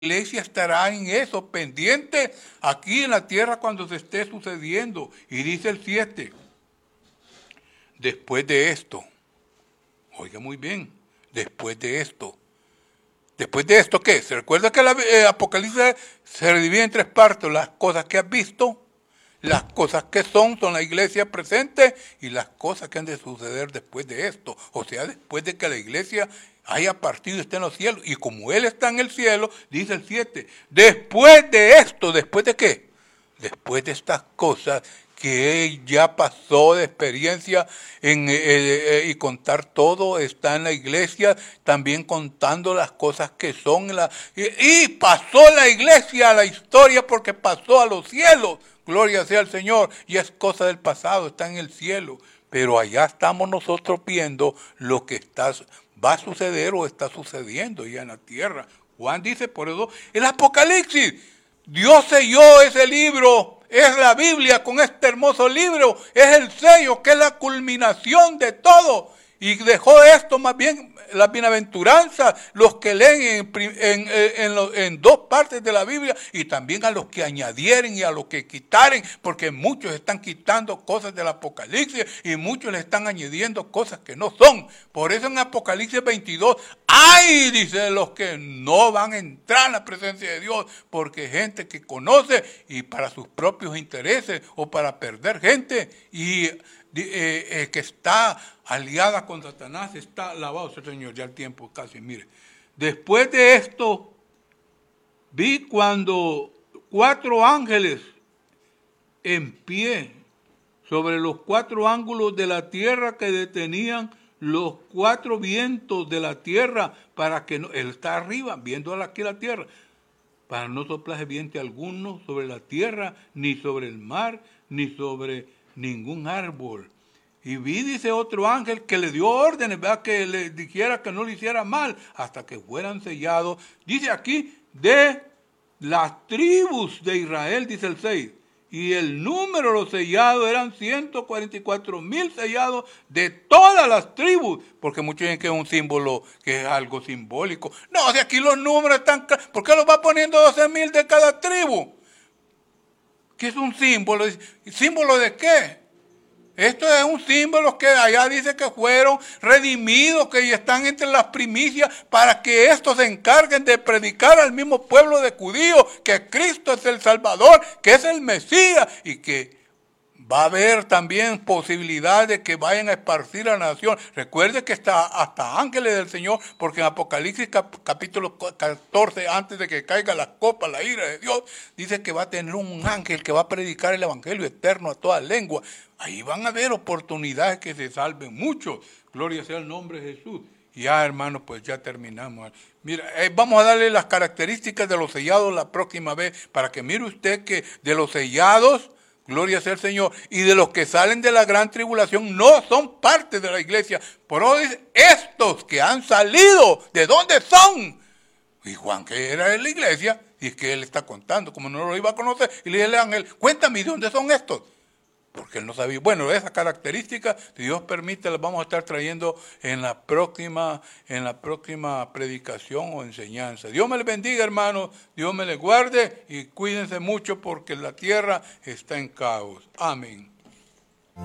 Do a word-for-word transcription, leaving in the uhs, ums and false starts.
iglesia estará en eso, pendiente aquí en la tierra cuando se esté sucediendo. Y dice el siete, después de esto, oiga muy bien, después de esto, después de esto, ¿qué? ¿Se recuerda que el eh, Apocalipsis se divide en tres partes? Las cosas que has visto, las cosas que son, son la iglesia presente, y las cosas que han de suceder después de esto. O sea, después de que la iglesia haya partido y esté en los cielos. Y como Él está en el cielo, dice el siete, después de esto, ¿después de qué? Después de estas cosas que Él ya pasó de experiencia en, eh, eh, y contar todo, está en la iglesia también contando las cosas que son. La, y, y pasó la iglesia a la historia porque pasó a los cielos. Gloria sea al Señor. Y es cosa del pasado, está en el cielo. Pero allá estamos nosotros viendo lo que está, va a suceder o está sucediendo ya en la tierra. Juan dice por eso, el Apocalipsis, Dios selló ese libro. Es la Biblia con este hermoso libro, es el sello que es la culminación de todo. Y dejó esto más bien, la bienaventuranza, los que leen en, en, en, en, en dos partes de la Biblia, y también a los que añadieren y a los que quitaren, porque muchos están quitando cosas del Apocalipsis y muchos le están añadiendo cosas que no son. Por eso en Apocalipsis veintidós, ¡ay! Dice los que no van a entrar en la presencia de Dios, porque gente que conoce y para sus propios intereses o para perder gente y eh, eh, que está aliada con Satanás, está alabado el Señor, ya el tiempo casi, mire. Después de esto, vi cuando cuatro ángeles en pie sobre los cuatro ángulos de la tierra que detenían los cuatro vientos de la tierra para que no, él está arriba, viendo aquí la tierra, para no soplaje viento alguno sobre la tierra, ni sobre el mar, ni sobre ningún árbol. Y vi, dice otro ángel, que le dio órdenes, ¿verdad? Que le dijera que no le hiciera mal, hasta que fueran sellados. Dice aquí, de las tribus de Israel, dice el seis. Y el número de los sellados eran ciento cuarenta y cuatro mil sellados de todas las tribus. Porque muchos dicen que es un símbolo, que es algo simbólico. No, si aquí los números están... ¿Por qué los va poniendo doce mil de cada tribu? ¿Qué es un símbolo? ¿Símbolo de qué? Esto es un símbolo que allá dice que fueron redimidos, que ya están entre las primicias, para que estos se encarguen de predicar al mismo pueblo de judíos que Cristo es el Salvador, que es el Mesías, y que va a haber también posibilidad de que vayan a esparcir a la nación. Recuerde que está hasta ángeles del Señor, porque en Apocalipsis cap capítulo catorce, antes de que caiga la copa, la ira de Dios, dice que va a tener un ángel que va a predicar el evangelio eterno a toda lengua. Ahí van a haber oportunidades que se salven muchos. Gloria sea el nombre de Jesús. Y ya, hermanos, pues ya terminamos. Mira, eh, vamos a darle las características de los sellados la próxima vez, para que mire usted que de los sellados, gloria sea el Señor, y de los que salen de la gran tribulación no son parte de la iglesia. Por hoy dice, estos que han salido, ¿de dónde son? Y Juan, que era de la iglesia, y es que él está contando, como no lo iba a conocer, y le dice al ángel, cuéntame, ¿de dónde son estos? Porque él no sabía. Bueno, esas características, si Dios permite, las vamos a estar trayendo en la próxima, en la próxima predicación o enseñanza. Dios me les bendiga, hermanos. Dios me les guarde y cuídense mucho porque la tierra está en caos. Amén.